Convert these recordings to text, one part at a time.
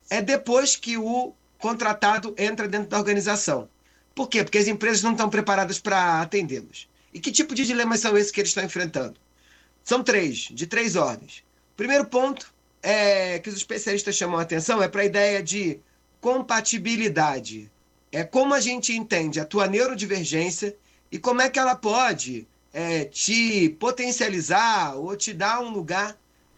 é depois que o contratado entra dentro da organização. Por quê? Porque as empresas não estão preparadas para atendê-los. E que tipo de dilemas são esses que eles estão enfrentando? São três, de três ordens. O primeiro ponto que os especialistas chamam a atenção é para a ideia de compatibilidade. É como a gente entende a tua neurodivergência e como é que ela pode te potencializar ou te dar um lugar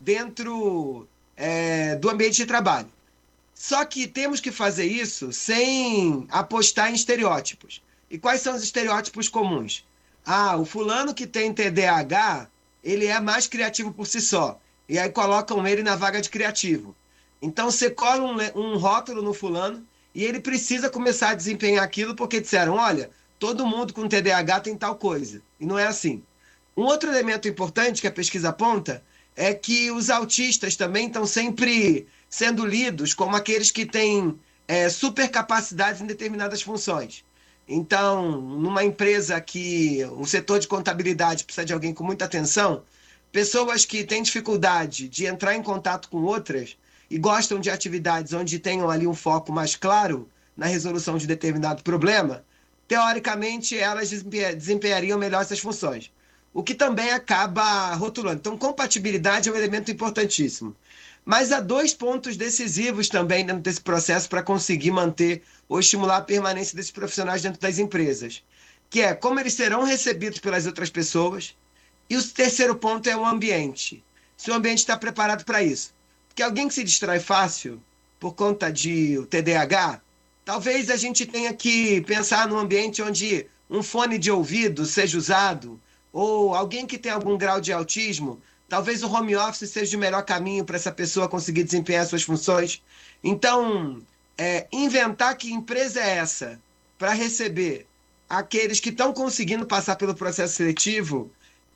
dentro do ambiente de trabalho. Só que temos que fazer isso sem apostar em estereótipos. E quais são os estereótipos comuns? Ah, o fulano que tem TDAH, ele é mais criativo por si só. E aí colocam ele na vaga de criativo. Então você cola um rótulo no fulano e ele precisa começar a desempenhar aquilo porque disseram, olha, todo mundo com TDAH tem tal coisa. E não é assim. Um outro elemento importante que a pesquisa aponta é que os autistas também estão sempre sendo lidos como aqueles que têm supercapacidades em determinadas funções. Então, numa empresa que o setor de contabilidade precisa de alguém com muita atenção, pessoas que têm dificuldade de entrar em contato com outras e gostam de atividades onde tenham ali um foco mais claro na resolução de determinado problema, teoricamente elas desempenhariam melhor essas funções. O que também acaba rotulando. Então, compatibilidade é um elemento importantíssimo. Mas há dois pontos decisivos também dentro desse processo para conseguir manter ou estimular a permanência desses profissionais dentro das empresas, que é como eles serão recebidos pelas outras pessoas. E o terceiro ponto é o ambiente. Se o ambiente está preparado para isso. Porque alguém que se distrai fácil por conta de TDAH, talvez a gente tenha que pensar num ambiente onde um fone de ouvido seja usado, ou alguém que tem algum grau de autismo, talvez o home office seja o melhor caminho para essa pessoa conseguir desempenhar suas funções. Então, inventar que empresa é essa para receber aqueles que estão conseguindo passar pelo processo seletivo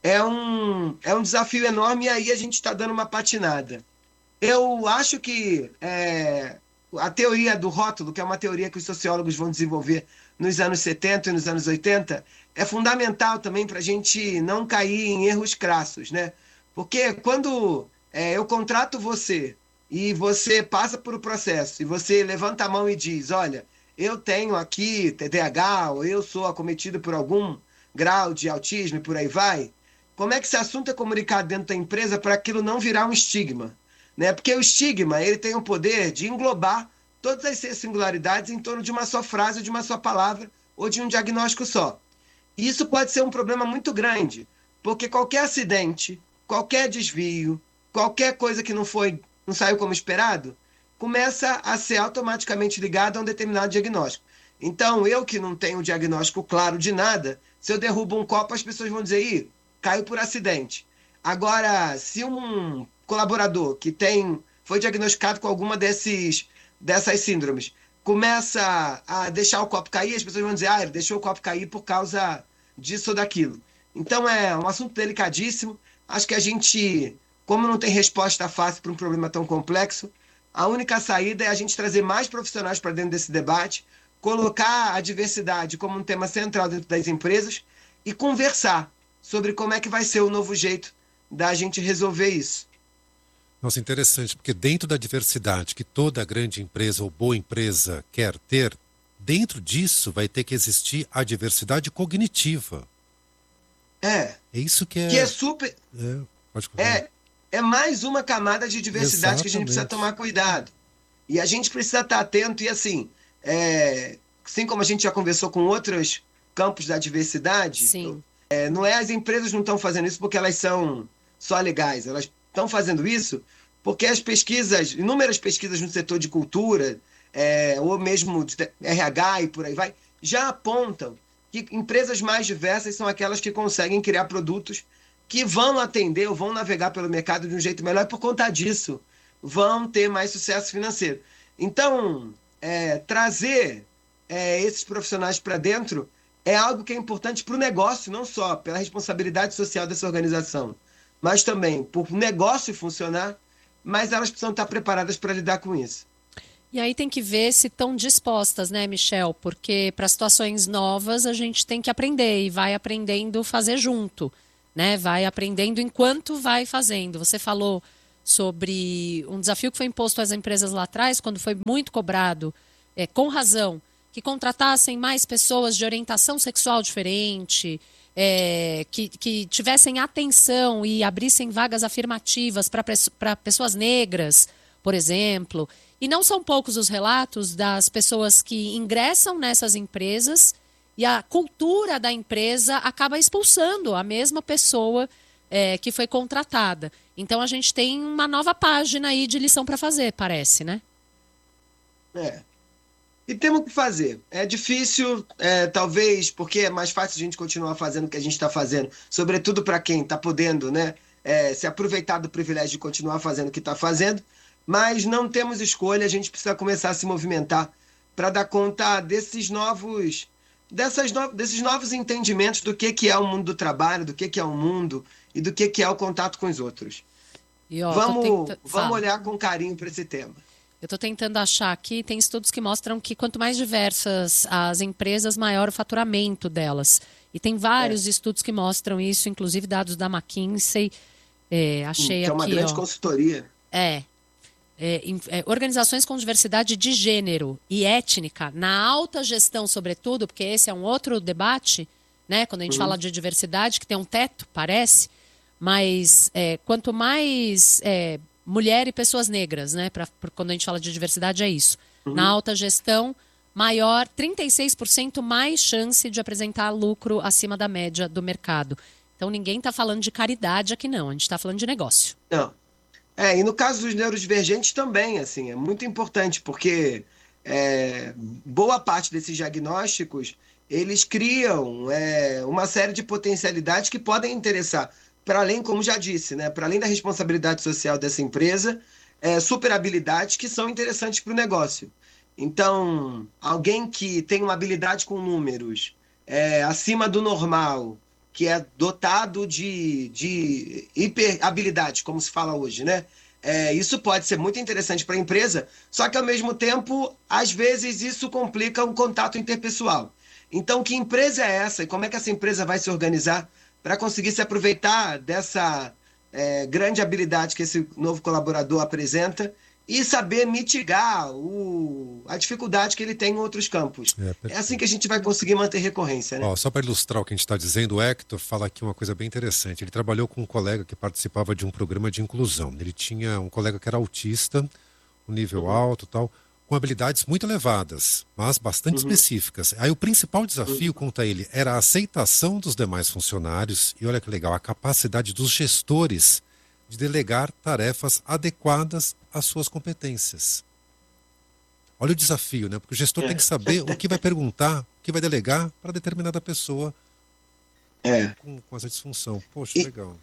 é um desafio enorme e aí a gente está dando uma patinada. Eu acho que a teoria do rótulo, que é uma teoria que os sociólogos vão desenvolver nos anos 70 e nos anos 80, é fundamental também para a gente não cair em erros crassos, né? Porque quando eu contrato você e você passa por o processo e você levanta a mão e diz, olha, eu tenho aqui TDAH ou eu sou acometido por algum grau de autismo e por aí vai, como é que esse assunto é comunicado dentro da empresa para aquilo não virar um estigma? Né? Porque o estigma ele tem o poder de englobar todas as singularidades em torno de uma só frase, de uma só palavra ou de um diagnóstico só. E isso pode ser um problema muito grande, porque qualquer acidente, qualquer desvio, qualquer coisa que não saiu como esperado, começa a ser automaticamente ligado a um determinado diagnóstico. Então, eu que não tenho um diagnóstico claro de nada, se eu derrubo um copo, as pessoas vão dizer, ih, caiu por acidente. Agora, se um colaborador que foi diagnosticado com alguma dessas síndromes começa a deixar o copo cair, as pessoas vão dizer, ele deixou o copo cair por causa disso ou daquilo. Então, é um assunto delicadíssimo. Acho que a gente, como não tem resposta fácil para um problema tão complexo, a única saída é a gente trazer mais profissionais para dentro desse debate, colocar a diversidade como um tema central dentro das empresas e conversar sobre como é que vai ser o novo jeito da gente resolver isso. Nossa, interessante, porque dentro da diversidade que toda grande empresa ou boa empresa quer ter, dentro disso vai ter que existir a diversidade cognitiva. É isso que é super... pode falar. É mais uma camada de diversidade que a gente precisa tomar cuidado. E a gente precisa estar atento e assim como a gente já conversou com outros campos da diversidade, Sim. Não é as empresas não estão fazendo isso porque elas são só legais, elas estão fazendo isso porque as pesquisas, inúmeras pesquisas no setor de cultura, ou mesmo de RH e por aí vai, já apontam que empresas mais diversas são aquelas que conseguem criar produtos que vão atender ou vão navegar pelo mercado de um jeito melhor e por conta disso vão ter mais sucesso financeiro. Então, trazer esses profissionais para dentro é algo que é importante para o negócio, não só pela responsabilidade social dessa organização, mas também por o negócio funcionar, mas elas precisam estar preparadas para lidar com isso. E aí tem que ver se estão dispostas, né, Michel? Porque para situações novas a gente tem que aprender e vai aprendendo fazer junto, né? Vai aprendendo enquanto vai fazendo. Você falou sobre um desafio que foi imposto às empresas lá atrás, quando foi muito cobrado, com razão, que contratassem mais pessoas de orientação sexual diferente, que tivessem atenção e abrissem vagas afirmativas para pessoas negras, por exemplo. E não são poucos os relatos das pessoas que ingressam nessas empresas e a cultura da empresa acaba expulsando a mesma pessoa que foi contratada. Então a gente tem uma nova página aí de lição para fazer, parece, né? E temos que fazer. É difícil, talvez, porque é mais fácil a gente continuar fazendo o que a gente está fazendo, sobretudo para quem está podendo, né, se aproveitar do privilégio de continuar fazendo o que está fazendo, mas não temos escolha, a gente precisa começar a se movimentar para dar conta desses novos entendimentos do que é o mundo do trabalho, do que é o mundo e do que é o contato com os outros. Vamos olhar com carinho para esse tema. Eu estou tentando achar aqui, tem estudos que mostram que quanto mais diversas as empresas, maior o faturamento delas. E tem vários estudos que mostram isso, inclusive dados da McKinsey. Achei aqui. É uma grande consultoria. Organizações com diversidade de gênero e étnica, na alta gestão, sobretudo, porque esse é um outro debate, né? Quando a gente fala de diversidade, que tem um teto, parece, mas quanto mais mulher e pessoas negras, né? Quando a gente fala de diversidade, é isso. Na alta gestão, maior, 36% mais chance de apresentar lucro acima da média do mercado. Então, ninguém está falando de caridade aqui, não. A gente está falando de negócio. Não. E no caso dos neurodivergentes também, assim, é muito importante, porque boa parte desses diagnósticos, eles criam uma série de potencialidades que podem interessar, para além, como já disse, né, para além da responsabilidade social dessa empresa, super habilidades que são interessantes para o negócio. Então, alguém que tem uma habilidade com números acima do normal, que é dotado de hiper habilidades, como se fala hoje, né? Isso pode ser muito interessante para a empresa, só que ao mesmo tempo, às vezes isso complica o contato interpessoal. Então, que empresa é essa e como é que essa empresa vai se organizar para conseguir se aproveitar dessa grande habilidade que esse novo colaborador apresenta e saber mitigar a dificuldade que ele tem em outros campos. É assim que a gente vai conseguir manter recorrência, né? Só para ilustrar o que a gente está dizendo, o Hector fala aqui uma coisa bem interessante. Ele trabalhou com um colega que participava de um programa de inclusão. Ele tinha um colega que era autista, um nível alto, tal, com habilidades muito elevadas, mas bastante específicas. Aí o principal desafio, conta ele, era a aceitação dos demais funcionários e, olha que legal, a capacidade dos gestores de delegar tarefas adequadas às suas competências. Olha o desafio, né? Porque o gestor tem que saber o que vai perguntar, o que vai delegar para determinada pessoa com essa disfunção. Poxa, legal.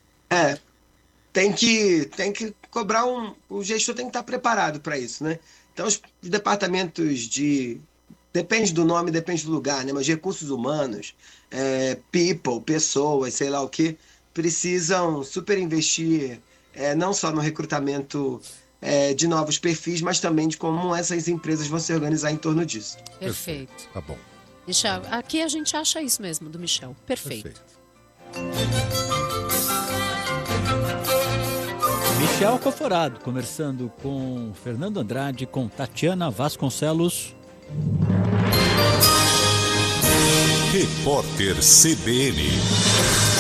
Tem que cobrar o gestor tem que estar preparado para isso, né? Então, os departamentos depende do nome, depende do lugar, né? Mas recursos humanos, people, pessoas, sei lá o que, precisam super investir não só no recrutamento de novos perfis, mas também de como essas empresas vão se organizar em torno disso. Perfeito. Tá bom. Michel, aqui a gente acha isso mesmo do Michel. Perfeito. Michel Coforado, conversando com Fernando Andrade, com Tatiana Vasconcelos. Repórter CBN.